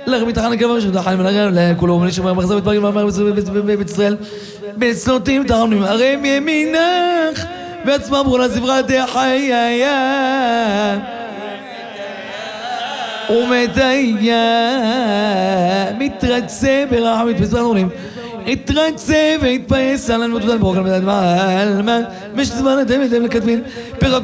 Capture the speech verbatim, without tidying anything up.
לכם מתחן הקבר של החיים ולכם כולו ולשמר מחזר מתפרקים ואמר בבית ישראל בסלוטים תרמנו הרי מימינך בעצמה ברונה זברת חיה ומתהיה מתרצה ברחמית בזמן אומרים התרצה והתפייס עלינו ותודה ברוך למדד מעל מה משת זמן אתם אתם לקדמין פרק